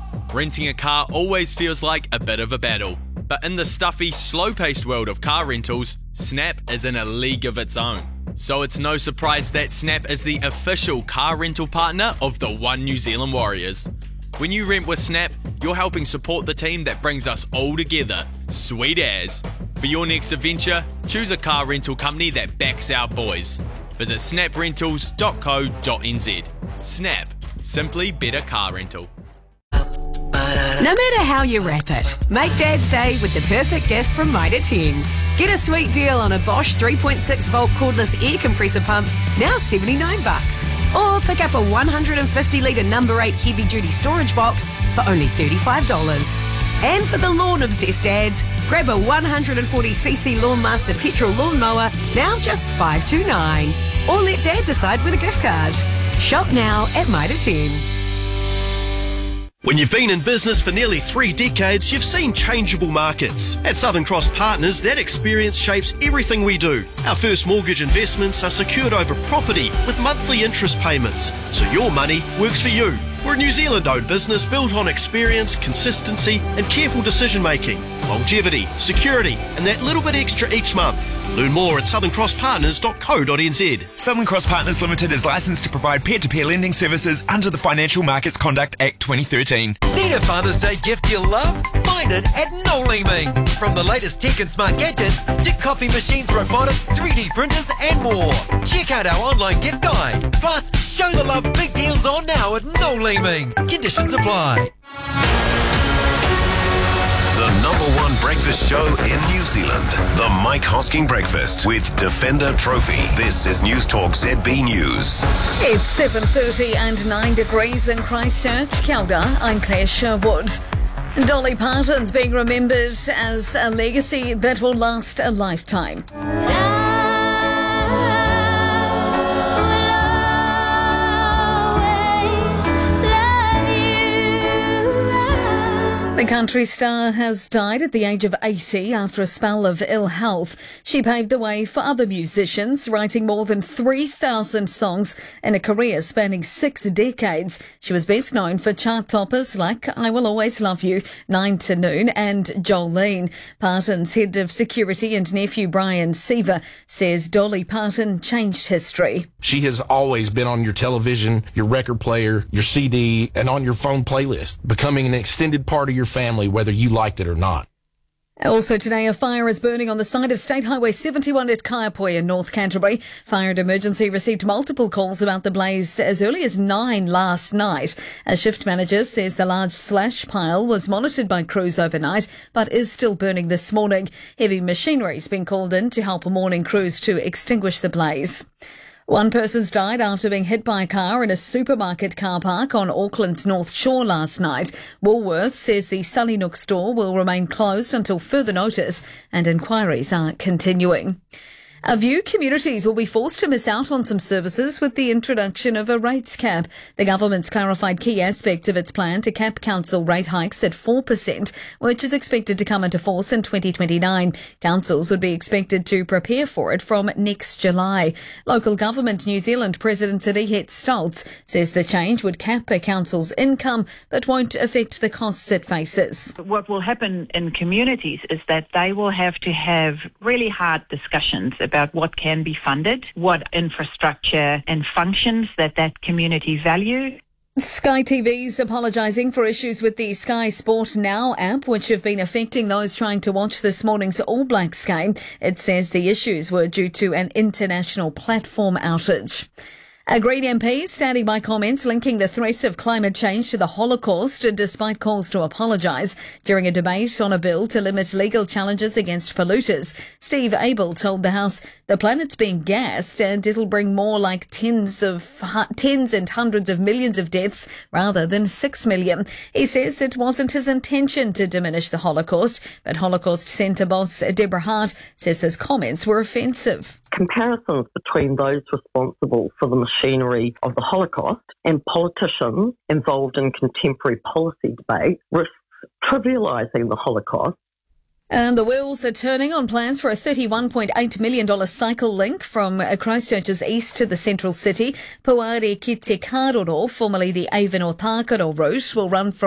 Renting a car always feels like a bit of a battle, but in the stuffy, slow-paced world of car rentals, Snap is in a league of its own. So it's no surprise that Snap is the official car rental partner of the One New Zealand Warriors. When you rent with Snap, you're helping support the team that brings us all together. Sweet as. For your next adventure, choose a car rental company that backs our boys. Visit snaprentals.co.nz. Snap. Simply better car rental. No matter how you wrap it, make Dad's Day with the perfect gift from Mitre 10. Get a sweet deal on a Bosch 3.6 volt cordless air compressor pump, now $79. Or pick up a 150 litre number 8 heavy duty storage box for only $35. And for the lawn obsessed dads, grab a 140cc Lawnmaster petrol lawnmower, now just $529. Or let Dad decide with a gift card. Shop now at Mitre 10. When you've been in business for nearly 3 decades, you've seen changeable markets. At Southern Cross Partners, that experience shapes everything we do. Our first mortgage investments are secured over property with monthly interest payments, so your money works for you. We're a New Zealand-owned business built on experience, consistency and careful decision-making, longevity, security and that little bit extra each month. Learn more at southern-cross-partners.co.nz. Southern Cross Partners Limited is licensed to provide peer-to-peer lending services under the Financial Markets Conduct Act 2013. Need a Father's Day gift you love? Find it at Noel Leeming. From the latest tech and smart gadgets to coffee machines, robotics, 3D printers and more. Check out our online gift guide. Plus, show the love big deals on now at Noel Leeming. Conditions apply. The #1 breakfast show in New Zealand. The Mike Hosking Breakfast with Defender Trophy. This is News Talk ZB News. It's 7:30 and 9 degrees in Christchurch. Kia ora, I'm Claire Sherwood. Dolly Parton's being remembered as a legacy that will last a lifetime. The country star has died at the age of 80 after a spell of ill health. She paved the way for other musicians, writing more than 3,000 songs in a career spanning 6 decades. She was best known for chart toppers like I Will Always Love You, 9 to Noon and Jolene. Parton's head of security and nephew Brian Seaver says Dolly Parton changed history. She has always been on your television, your record player, your CD, and on your phone playlist, becoming an extended part of your family, whether you liked it or not. Also today, a fire is burning on the side of State Highway 71 at Kaiapoi in North Canterbury. Fire and Emergency received multiple calls about the blaze as early as 9 last night. A shift manager says the large slash pile was monitored by crews overnight, but is still burning this morning. Heavy machinery has been called in to help morning crews to extinguish the blaze. One person's died after being hit by a car in a supermarket car park on Auckland's North Shore last night. Woolworths says the Sullinook store will remain closed until further notice, and inquiries are continuing. A few communities will be forced to miss out on some services with the introduction of a rates cap. The government's clarified key aspects of its plan to cap council rate hikes at 4%, which is expected to come into force in 2029. Councils would be expected to prepare for it from next July. Local Government New Zealand President Sirihet Stoltz says the change would cap a council's income but won't affect the costs it faces. What will happen in communities is that they will have to have really hard discussions about what can be funded, what infrastructure and functions that community value. Sky TV's apologising for issues with the Sky Sport Now app, which have been affecting those trying to watch this morning's All Blacks game. It says the issues were due to an international platform outage. A Green MP standing by comments linking the threat of climate change to the Holocaust despite calls to apologise during a debate on a bill to limit legal challenges against polluters. Steve Abel told the House the planet's being gassed and it'll bring more like tens and hundreds of millions of deaths rather than 6 million. He says it wasn't his intention to diminish the Holocaust, but Holocaust Centre boss Deborah Hart says his comments were offensive. Comparisons between those responsible for the machinery of the Holocaust and politicians involved in contemporary policy debate risks trivialising the Holocaust. And the wheels are turning on plans for a $31.8 million cycle link from Christchurch's east to the central city. Puare ki te Karoro, formerly the Avon or Tākaro route, will run from